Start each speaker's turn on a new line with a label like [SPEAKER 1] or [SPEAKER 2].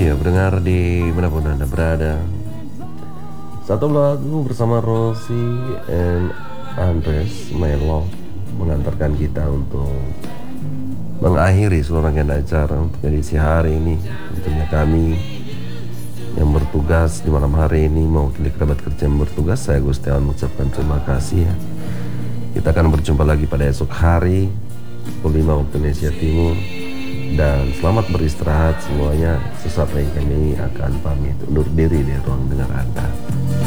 [SPEAKER 1] Iya, pendengar di manapun Anda berada. Satu lagu bersama Rosie and Andres, My Love, mengantarkan kita untuk mengakhiri seluruh rangkaian acara untuk edisi hari ini. Tentunya kami yang bertugas di malam hari ini mewakili kerabat kerja yang bertugas, saya Gustiawan mengucapkan terima kasih ya. Kita akan berjumpa lagi pada esok hari pukul 5 waktu Indonesia Timur. Dan selamat beristirahat semuanya. Sesaat lagi kami akan pamit undur diri dari ruang dengar Anda.